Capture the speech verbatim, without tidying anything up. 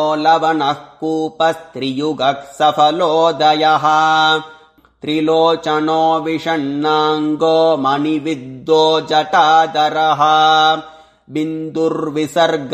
लवणः कूपस्त्रियुगः सफलोदयः त्रिलोचनो विषण्णाङ्गो मणिविद्दो जटाधरः बिन्दुर्विसर्ग